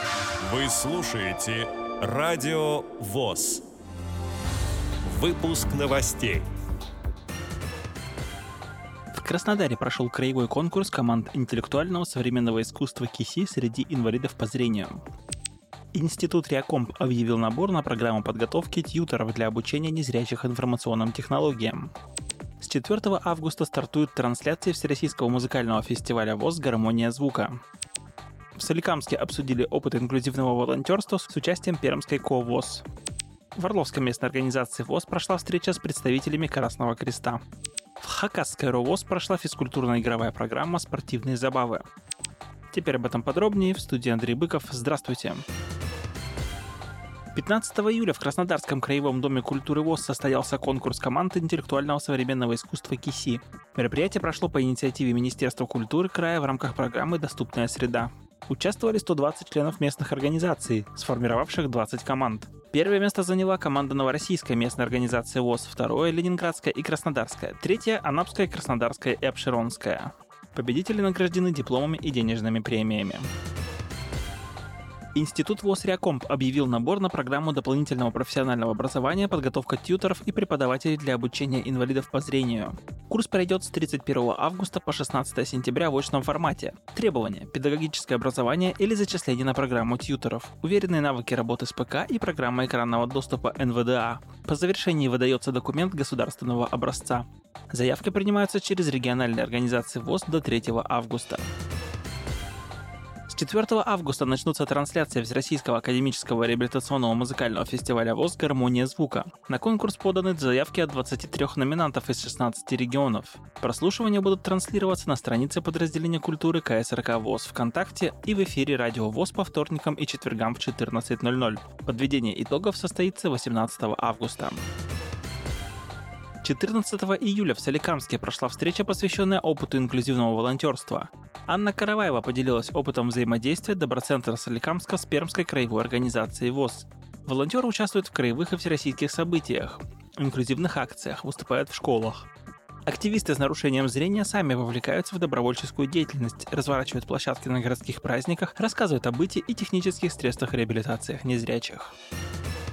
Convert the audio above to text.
Вы слушаете Радио ВОС. Выпуск новостей. В Краснодаре прошел краевой конкурс команд интеллектуального современного искусства КИСИ среди инвалидов по зрению. Институт Реакомп объявил набор на программу подготовки тьюторов для обучения незрячих информационным технологиям. С 4 августа стартует трансляция Всероссийского музыкального фестиваля ВОС «Гармония звука». В Соликамске обсудили опыт инклюзивного волонтерства с участием Пермской КО ВОС. В Орловской местной организации ВОС прошла встреча с представителями Красного Креста. В Хакасской РОВОС прошла физкультурно-игровая программа «Спортивные забавы». Теперь об этом подробнее в студии Андрей Быков. Здравствуйте! 15 июля в Краснодарском краевом доме культуры ВОС состоялся конкурс команд интеллектуального современного искусства КИСИ. Мероприятие прошло по инициативе Министерства культуры края в рамках программы «Доступная среда». Участвовали 120 членов местных организаций, сформировавших 20 команд. Первое место заняла команда Новороссийской местной организации ВОС, второе – Ленинградская и Краснодарская, третье – Анапская, Краснодарская и Апшеронская. Победители награждены дипломами и денежными премиями. Институт ВОС Реакомп объявил набор на программу дополнительного профессионального образования, подготовка тьюторов и преподавателей для обучения инвалидов по зрению. Курс пройдет с 31 августа по 16 сентября в очном формате. Требования: педагогическое образование или зачисление на программу тьюторов, уверенные навыки работы с ПК и программа экранного доступа НВДА. По завершении выдается документ государственного образца. Заявки принимаются через региональные организации ВОС до 3 августа. С 4 августа начнутся трансляции Всероссийского академического реабилитационного музыкального фестиваля ВОС «Гармония звука». На конкурс поданы заявки от 23 номинантов из 16 регионов. Прослушивания будут транслироваться на странице подразделения культуры КСРК ВОС ВКонтакте и в эфире Радио ВОС по вторникам и четвергам в 14:00. Подведение итогов состоится 18 августа. 14 июля в Соликамске прошла встреча, посвященная опыту инклюзивного волонтерства. Анна Караваева поделилась опытом взаимодействия Доброцентра Соликамска с Пермской краевой организацией ВОС. Волонтеры участвуют в краевых и всероссийских событиях, инклюзивных акциях, выступают в школах. Активисты с нарушением зрения сами вовлекаются в добровольческую деятельность, разворачивают площадки на городских праздниках, рассказывают о быте и технических средствах реабилитации незрячих.